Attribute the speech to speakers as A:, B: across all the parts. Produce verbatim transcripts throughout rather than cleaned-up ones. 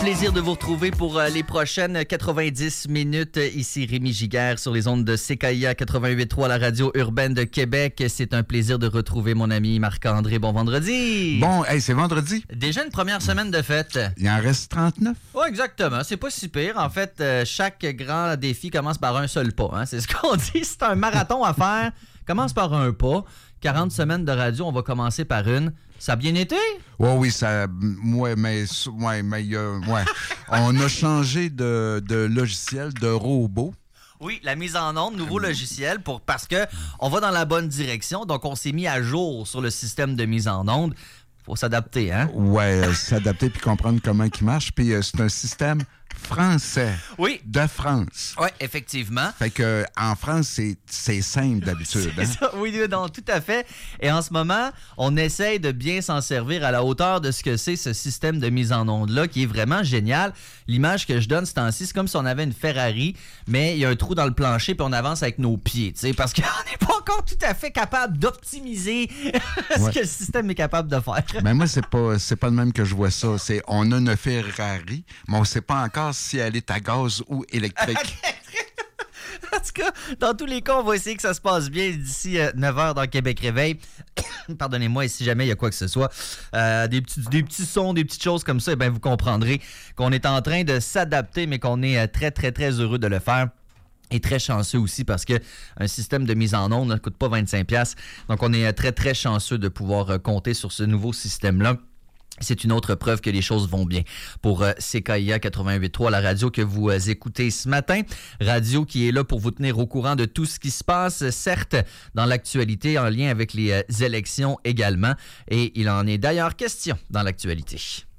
A: Plaisir de vous retrouver pour euh, les prochaines quatre-vingt-dix minutes. Ici Rémi Giguère sur les ondes de C K I A quatre-vingt-huit point trois, la radio urbaine de Québec. C'est un plaisir de retrouver mon ami Marc-André. Bon vendredi!
B: Bon, hey, c'est vendredi.
A: Déjà une première semaine de fête.
B: Il en reste trente-neuf.
A: Oui, exactement. C'est pas si pire. En fait, euh, chaque grand défi commence par un seul pas. Hein? C'est ce qu'on dit. C'est un marathon à faire. Commence par un pas. quarante semaines de radio, on va commencer par une. Ça a bien été?
B: Oui, oui, ça. Ouais, mais. Ouais, mais euh, ouais. On a changé de, de logiciel, de robot.
A: Oui, la mise en onde, nouveau logiciel, pour, parce que on va dans la bonne direction. Donc, on s'est mis à jour sur le système de mise en onde. Faut s'adapter, hein?
B: Oui, euh, s'adapter puis comprendre comment il marche. Puis euh, c'est un système français.
A: Oui.
B: De France.
A: Oui, effectivement.
B: Fait que en France, c'est, c'est simple d'habitude.
A: C'est
B: hein?
A: ça, oui, non, tout à fait. Et en ce moment, on essaye de bien s'en servir à la hauteur de ce que c'est ce système de mise en onde-là, qui est vraiment génial. L'image que je donne ce temps-ci, c'est comme si on avait une Ferrari, mais il y a un trou dans le plancher puis on avance avec nos pieds, tu sais, parce qu'on n'est pas encore tout à fait capable d'optimiser ce
B: ouais.
A: que le système est capable de faire.
B: Ben moi, c'est pas, c'est pas de même que je vois ça. C'est, on a une Ferrari, mais on sait pas encore si elle est à gaz ou électrique.
A: En tout cas, dans tous les cas, on va essayer que ça se passe bien d'ici euh, neuf heures dans Québec Réveil. Pardonnez-moi, et si jamais il y a quoi que ce soit, euh, des, petits, des petits sons, des petites choses comme ça, eh bien, vous comprendrez qu'on est en train de s'adapter, mais qu'on est euh, très, très, très heureux de le faire. Et très chanceux aussi parce que un système de mise en onde ne coûte pas vingt-cinq dollars. Donc, on est euh, très, très chanceux de pouvoir euh, compter sur ce nouveau système-là. C'est une autre preuve que les choses vont bien pour euh, C K I A quatre-vingt-huit point trois, la radio que vous euh, écoutez ce matin. Radio qui est là pour vous tenir au courant de tout ce qui se passe, certes, dans l'actualité, en lien avec les euh, élections également. Et il en est d'ailleurs question dans l'actualité.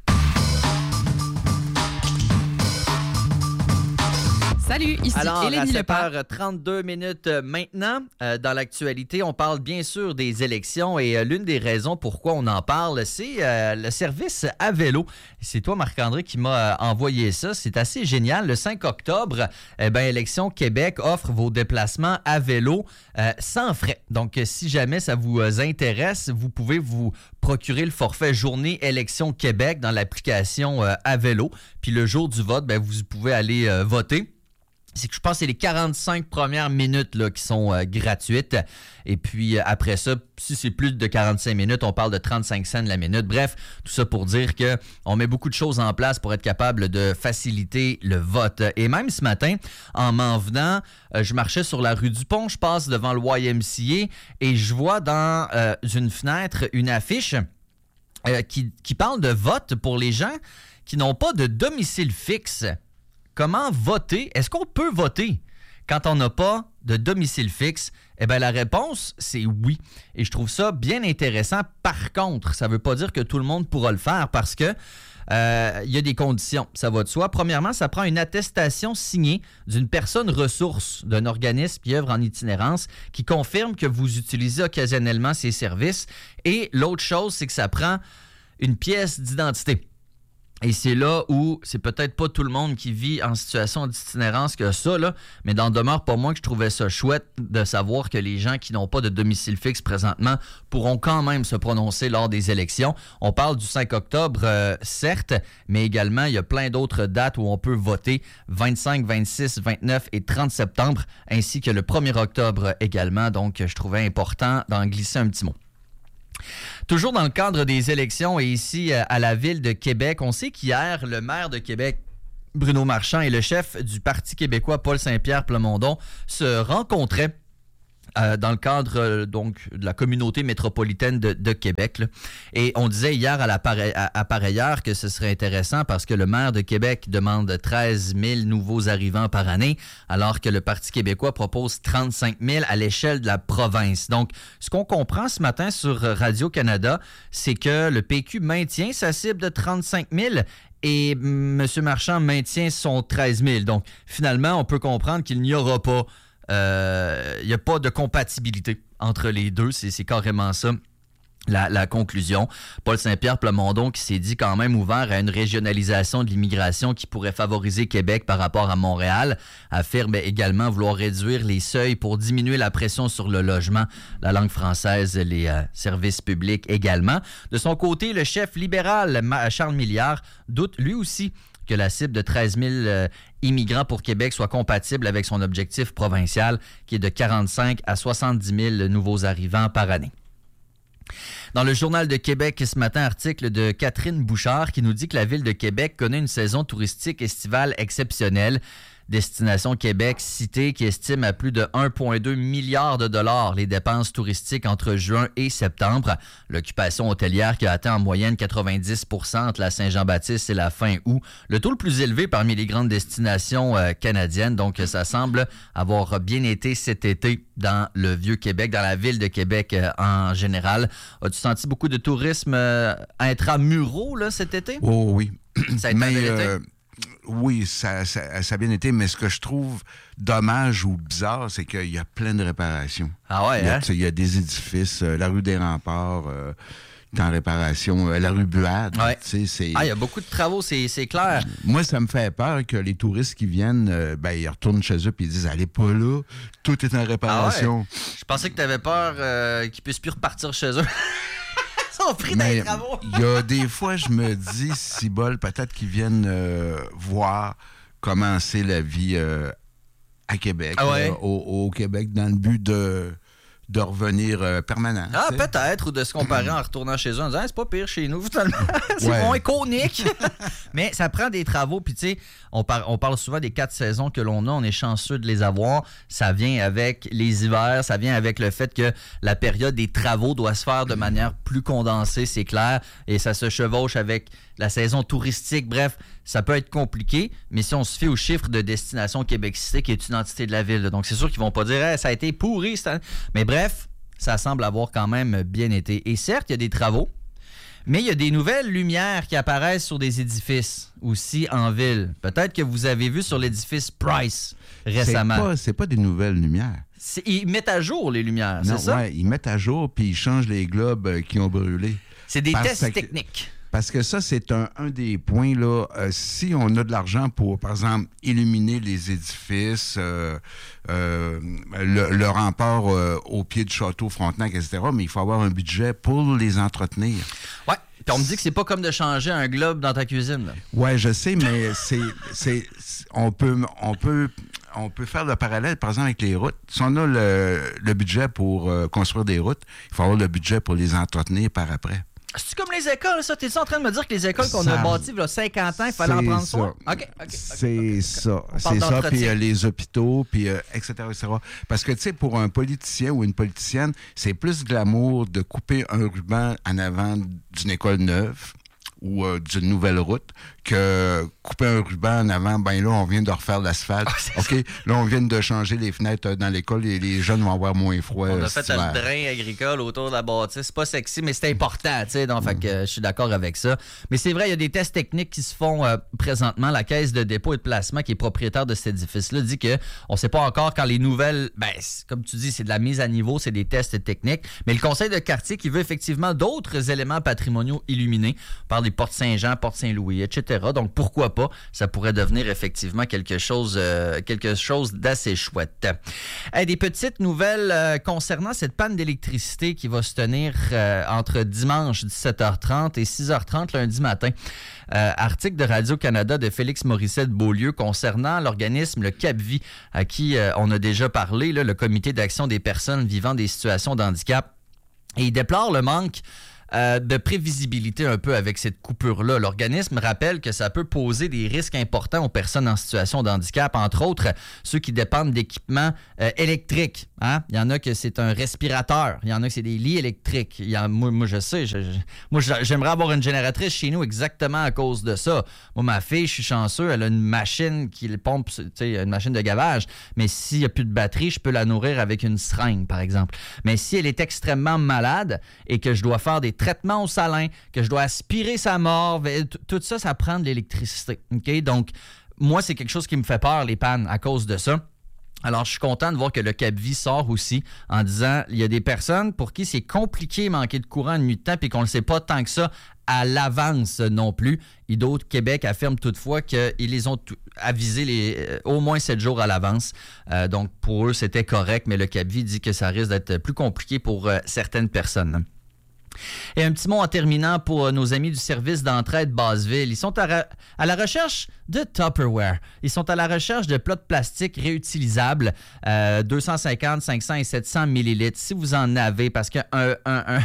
C: Salut, ici
A: Alors,
C: Hélénie
A: à sept
C: Lepage.
A: heures trente-deux minutes maintenant, euh, dans l'actualité, on parle bien sûr des élections et euh, l'une des raisons pourquoi on en parle, c'est euh, le service à vélo. C'est toi, Marc-André, qui m'a euh, envoyé ça. C'est assez génial. Le cinq octobre, eh ben, Élections Québec offre vos déplacements à vélo euh, sans frais. Donc, si jamais ça vous euh, intéresse, vous pouvez vous procurer le forfait Journée Élections Québec dans l'application euh, à vélo. Puis le jour du vote, ben, vous pouvez aller euh, voter. C'est que je pense que c'est les quarante-cinq premières minutes là, qui sont euh, gratuites. Et puis euh, après ça, si c'est plus de quarante-cinq minutes, on parle de trente-cinq cents la minute. Bref, tout ça pour dire que on met beaucoup de choses en place pour être capable de faciliter le vote. Et même ce matin, en m'en venant, euh, je marchais sur la rue du Pont, je passe devant le Y M C A et je vois dans euh, une fenêtre une affiche euh, qui, qui parle de vote pour les gens qui n'ont pas de domicile fixe. Comment voter? Est-ce qu'on peut voter quand on n'a pas de domicile fixe? Eh bien, la réponse, c'est oui. Et je trouve ça bien intéressant. Par contre, ça ne veut pas dire que tout le monde pourra le faire parce que euh, y a des conditions. Ça va de soi. Premièrement, ça prend une attestation signée d'une personne ressource, d'un organisme qui œuvre en itinérance, qui confirme que vous utilisez occasionnellement ces services. Et l'autre chose, c'est que ça prend une pièce d'identité. Et c'est là où c'est peut-être pas tout le monde qui vit en situation d'itinérance que ça, là, mais dans le demeure pas moins que je trouvais ça chouette de savoir que les gens qui n'ont pas de domicile fixe présentement pourront quand même se prononcer lors des élections. On parle du cinq octobre, euh, certes, mais également il y a plein d'autres dates où on peut voter, vingt-cinq, vingt-six, vingt-neuf et trente septembre, ainsi que le premier octobre également. Donc, je trouvais important d'en glisser un petit mot. Toujours dans le cadre des élections et ici à la ville de Québec, on sait qu'hier, le maire de Québec, Bruno Marchand, et le chef du Parti québécois, Paul Saint-Pierre Plamondon, se rencontraient Euh, dans le cadre euh, donc de la communauté métropolitaine de, de Québec. Là. Et on disait hier à, la pareille, à, à pareille heure que ce serait intéressant parce que le maire de Québec demande treize mille nouveaux arrivants par année, alors que le Parti québécois propose trente-cinq mille à l'échelle de la province. Donc, ce qu'on comprend ce matin sur Radio-Canada, c'est que le P Q maintient sa cible de trente-cinq mille et M. Marchand maintient son treize mille. Donc, finalement, on peut comprendre qu'il n'y aura pas il euh, n'y a pas de compatibilité entre les deux, c'est, c'est carrément ça la, la conclusion. Paul Saint-Pierre Plamondon qui s'est dit quand même ouvert à une régionalisation de l'immigration qui pourrait favoriser Québec par rapport à Montréal, affirme également vouloir réduire les seuils pour diminuer la pression sur le logement, la langue française, les euh, services publics également. De son côté, le chef libéral Charles Milliard doute lui aussi que la cible de treize mille euh, immigrants pour Québec soit compatible avec son objectif provincial qui est de quarante-cinq à soixante-dix mille nouveaux arrivants par année. Dans le Journal de Québec ce matin, article de Catherine Bouchard qui nous dit que la Ville de Québec connaît une saison touristique estivale exceptionnelle. Destination Québec citée qui estime à plus de un virgule deux milliard de dollars les dépenses touristiques entre juin et septembre. L'occupation hôtelière qui a atteint en moyenne quatre-vingt-dix pour cent entre la Saint-Jean-Baptiste et la fin août. Le taux le plus élevé parmi les grandes destinations euh, canadiennes. Donc, ça semble avoir bien été cet été dans le Vieux-Québec, dans la Ville de Québec euh, en général. As-tu senti beaucoup de tourisme euh, intramuraux là, cet été?
B: Oh oui.
A: Ça a été
B: Mais,
A: un bel été?
B: euh, oui, ça, ça, ça a bien été, mais ce que je trouve dommage ou bizarre, c'est qu'il y a plein de réparations.
A: Ah ouais,
B: il, y a,
A: hein?
B: il y a des édifices, euh, la rue des Remparts, euh, en réparation, euh, la rue Buade.
A: Ouais.
B: C'est...
A: Ah, il y a beaucoup de travaux, c'est, c'est clair.
B: Moi, ça me fait peur que les touristes qui viennent, euh, ben, ils retournent chez eux et ils disent « Allez pas là, tout est en réparation.
A: Ah ouais. Je pensais que tu avais peur euh, qu'ils puissent plus repartir chez eux. Ils sont pris dans
B: Mais
A: les travaux.
B: il y a des fois, je me dis, si bol, peut-être qu'ils viennent euh, voir comment c'est la vie euh, à Québec,
A: Ah ouais?
B: là, au, au Québec, dans le but de, de revenir euh, permanent.
A: Ah,
B: tu sais.
A: peut-être, ou de se comparer en retournant chez eux en disant ah, c'est pas pire chez nous, finalement. C'est
B: Ouais.
A: moins iconique. Mais ça prend des travaux. Puis, tu sais, on, par- on parle souvent des quatre saisons que l'on a. On est chanceux de les avoir. Ça vient avec les hivers. Ça vient avec le fait que la période des travaux doit se faire de manière plus condensée, c'est clair. Et ça se chevauche avec la saison touristique. Bref, ça peut être compliqué. Mais si on se fie aux chiffres de Destination Québec Cité, qui est une entité de la ville, là, donc c'est sûr qu'ils vont pas dire hey, ça a été pourri cette année. Mais bref, ça semble avoir quand même bien été. Et certes, il y a des travaux, mais il y a des nouvelles lumières qui apparaissent sur des édifices aussi en ville. Peut-être que vous avez vu sur l'édifice Price récemment.
B: C'est pas, c'est pas des nouvelles lumières.
A: C'est- ils mettent à jour les lumières,
B: Non,
A: c'est ça?
B: ouais, ils mettent à jour puis ils changent les globes euh, qui ont brûlé.
A: C'est des
B: Parce
A: tests
B: que-
A: techniques.
B: Parce que ça, c'est un, un des points, là. Euh, si on a de l'argent pour, par exemple, illuminer les édifices, euh, euh, le, le rempart euh, au pied du château Frontenac, et cetera, mais il faut avoir un budget pour les entretenir.
A: Ouais. Puis on me dit que c'est pas comme de changer un globe dans ta cuisine. Là.
B: Ouais, je sais, mais c'est, c'est, c'est- on peut, on peut, on peut faire le parallèle, par exemple, avec les routes. Si on a le, le budget pour euh, construire des routes, il faut avoir le budget pour les entretenir par après.
A: C'est comme les écoles, ça? T'es-tu en train de me dire que les écoles qu'on a
B: Ça-
A: bâties il y a cinquante ans, il fallait en
B: C'est
A: prendre
B: ça.
A: soin? OK, OK. ok,
B: C'est
A: ok, ok.
B: ça.
A: On parle
B: C'est ça,
A: d'entretien.
B: puis euh, les hôpitaux, puis euh, et cetera, et cetera. Parce que, tu sais, pour un politicien ou une politicienne, c'est plus glamour de couper un ruban en avant d'une école neuve ou euh, d'une nouvelle route que couper un ruban en avant, ben là, on vient de refaire l'asphalte.
A: Ah,
B: OK? Là, on vient de changer les fenêtres dans l'école et les jeunes vont avoir moins froid.
A: On
B: euh,
A: a fait
B: cet hiver.
A: le drain agricole autour de la bâtisse. C'est pas sexy, mais c'est important, tu sais. Donc, fait que, euh, je suis d'accord avec ça. Mais c'est vrai, il y a des tests techniques qui se font euh, présentement. La Caisse de dépôt et de placement, qui est propriétaire de cet édifice-là, dit que on sait pas encore quand les nouvelles... Ben, c'est- comme tu dis, c'est de la mise à niveau, c'est des tests techniques. Mais le conseil de quartier qui veut effectivement d'autres éléments patrimoniaux illuminés, on parle des portes Saint-Jean, portes Saint-Louis, et cetera. Donc, pourquoi pas? Ça pourrait devenir effectivement quelque chose, euh, quelque chose d'assez chouette. Hey, des petites nouvelles euh, concernant cette panne d'électricité qui va se tenir euh, entre dimanche dix-sept heures trente et six heures trente lundi matin. Euh, article de Radio-Canada de Félix Morissette-Beaulieu concernant l'organisme le CAPVI, à qui euh, on a déjà parlé, là, le Comité d'action des personnes vivant des situations de handicap. Et il déplore le manque Euh, de prévisibilité un peu avec cette coupure-là. L'organisme rappelle que ça peut poser des risques importants aux personnes en situation de handicap, entre autres ceux qui dépendent d'équipements euh, électriques. Hein? Il y en a que c'est un respirateur, il y en a que c'est des lits électriques. Il y en, moi, moi, je sais, je, je- moi, j'aimerais avoir une génératrice chez nous exactement à cause de ça. Moi, ma fille, je suis chanceux, elle a une machine qui le pompe, tu sais, une machine de gavage, mais s'il n'y a plus de batterie, je peux la nourrir avec une seringue, par exemple. Mais si elle est extrêmement malade et que je dois faire des traitement au salin, que je dois aspirer sa morve, et t- tout ça, ça prend de l'électricité. OK? Donc, moi, c'est quelque chose qui me fait peur, les pannes, à cause de ça. Alors, je suis content de voir que le CAPVI sort aussi en disant il y a des personnes pour qui c'est compliqué manquer de courant une nuit de temps et qu'on ne le sait pas tant que ça à l'avance non plus. Hydro Québec affirme toutefois qu'ils les ont tout- avisés les, euh, au moins sept jours à l'avance. Euh, donc, pour eux, c'était correct, mais le CAPVI dit que ça risque d'être plus compliqué pour euh, certaines personnes. Et un petit mot en terminant pour nos amis du service d'entraide Basseville. Ils sont à, ra- à la recherche de Tupperware. Ils sont à la recherche de plats de plastique réutilisables, euh, deux cent cinquante, cinq cents et sept cents millilitres, si vous en avez, parce que un, un, un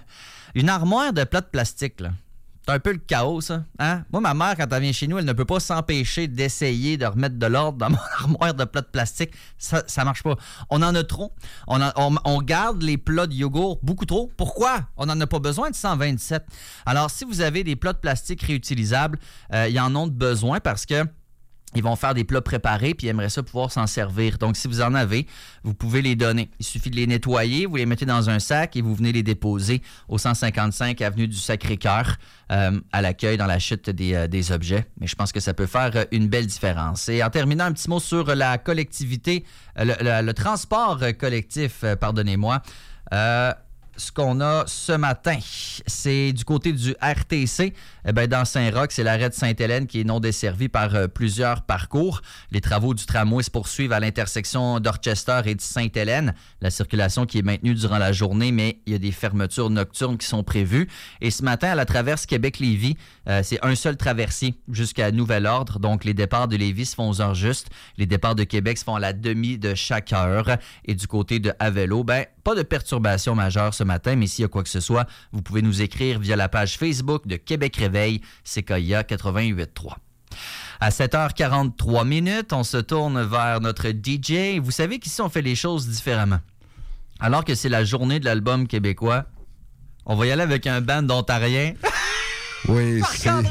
A: une armoire de plats de plastique, là, c'est un peu le chaos, ça. Hein? Moi, ma mère, quand elle vient chez nous, elle ne peut pas s'empêcher d'essayer de remettre de l'ordre dans mon armoire de plats de plastique. Ça ne marche pas. On en a trop. On, en, on, on garde les plats de yogourt beaucoup trop. Pourquoi? On n'en a pas besoin de cent vingt-sept. Alors, si vous avez des plats de plastique réutilisables, euh, ils en ont besoin parce que ils vont faire des plats préparés puis ils aimeraient ça pouvoir s'en servir. Donc, si vous en avez, vous pouvez les donner. Il suffit de les nettoyer, vous les mettez dans un sac et vous venez les déposer au cent cinquante-cinq avenue du Sacré-Cœur euh, à l'accueil dans la chute des, euh, des objets. Mais je pense que ça peut faire une belle différence. Et en terminant, un petit mot sur la collectivité, le, le, le transport collectif, euh, pardonnez-moi. Euh, Ce qu'on a ce matin, c'est du côté du R T C. Eh bien, dans Saint-Roch, c'est l'arrêt de Sainte-Hélène qui est non desservi par euh, plusieurs parcours. Les travaux du tramway se poursuivent à l'intersection d'Orchester et de Sainte-Hélène. La circulation qui est maintenue durant la journée, mais il y a des fermetures nocturnes qui sont prévues. Et ce matin, à la traverse Québec-Lévis, euh, c'est un seul traversier jusqu'à nouvel ordre. Donc, les départs de Lévis se font aux heures justes. Les départs de Québec se font à la demi de chaque heure. Et du côté de Avelo, ben pas de perturbation majeure ce matin, mais s'il y a quoi que ce soit, vous pouvez nous écrire via la page Facebook de Québec Réveil, C K I A quatre-vingt-huit trois. À sept heures quarante-trois minutes, on se tourne vers notre D J. Vous savez qu'ici, on fait les choses différemment. Alors que c'est la journée de l'album québécois, on va y aller avec un band d'Ontariens.
B: Oui,
A: Marc-André!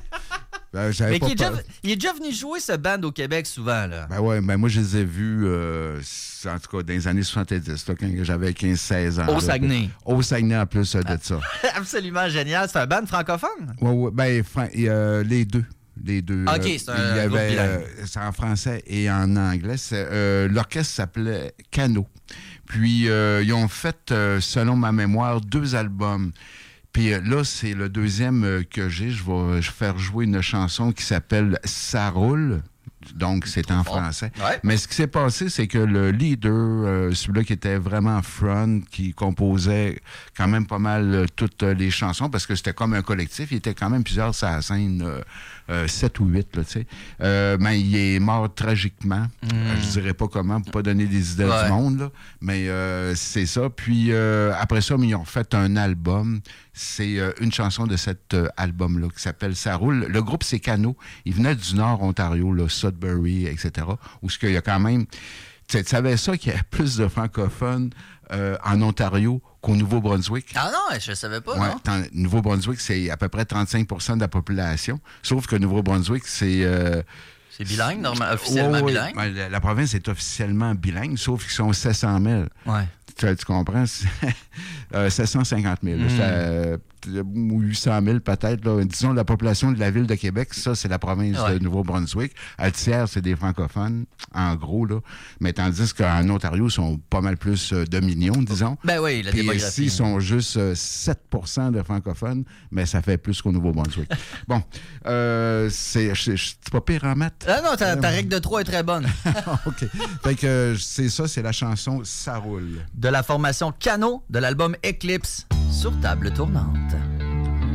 B: Ben,
A: Mais
B: pas
A: qui est déjà,
B: peur.
A: il est déjà venu jouer ce band au Québec souvent, là.
B: Ben ouais, ben moi je les ai vus, euh, en tout cas dans les années soixante-dix, là, quand j'avais quinze seize ans.
A: Au
B: là.
A: Saguenay.
B: Au Saguenay en plus euh, de ça.
A: Absolument génial. C'est un band francophone?
B: Ouais, ouais, ben fran- et, euh, les deux. Les deux.
A: OK,
B: euh,
A: c'est un
B: il y
A: groupe
B: avait,
A: bilingue.
B: euh, c'est en français et en anglais. C'est, euh, l'orchestre s'appelait Cano. Puis euh, ils ont fait, euh, selon ma mémoire, deux albums. Puis euh, là, c'est le deuxième euh, que j'ai. Je vais je vais faire jouer une chanson qui s'appelle « Ça roule ». Donc, c'est en français.
A: Ouais.
B: Mais ce qui s'est passé, c'est que le leader, euh, celui-là qui était vraiment front, qui composait quand même pas mal euh, toutes euh, les chansons, parce que c'était comme un collectif, il était quand même plusieurs sur la scène, euh, euh, sept ou huit, là, tu sais. Euh, mais il est mort tragiquement.
A: Mm.
B: Euh, je dirais pas comment, pour pas donner des idées
A: Ouais.
B: du monde, là. Mais euh, c'est ça. Puis euh, après ça, ils ont fait un album. C'est euh, une chanson de cet euh, album-là qui s'appelle « Ça roule ». Le groupe, c'est Cano. Il venait du Nord Ontario, là, Sudbury, et cetera. Où ce qu'il y a quand même... Tu savais ça qu'il y a plus de francophones euh, en Ontario qu'au Nouveau-Brunswick?
A: Ah non, je savais pas,
B: Ouais,
A: non?
B: tant- Nouveau-Brunswick, c'est à peu près trente-cinq pour cent de la population. Sauf que Nouveau-Brunswick, c'est... euh,
A: C'est bilingue, normal, officiellement
B: ouais, ouais.
A: bilingue?
B: Ben, La, la province est officiellement bilingue, sauf qu'ils sont sept cent mille.
A: Ouais.
B: Tu, tu comprends? C'est, euh, sept cent cinquante mille.
A: Mm.
B: C'est, euh, ou huit cent mille peut-être. Là. Disons, la population de la ville de Québec, ça, c'est la province
A: Ouais.
B: de Nouveau-Brunswick. À le tiers, c'est des francophones, en gros. Là. Mais tandis qu'en Ontario, ils sont pas mal plus euh, de millions, disons.
A: Ben oui, la
B: Puis
A: démographie.
B: ici, ils sont juste euh, sept pour cent de francophones, mais ça fait plus qu'au Nouveau-Brunswick. Bon, euh, c'est, c'est, c'est pas pire en maths?
A: Ah non, ta, ta règle de trois est très bonne.
B: OK. Fait que euh, c'est ça, c'est la chanson « Ça roule ».
A: De la formation Cano de l'album Eclipse sur table tournante.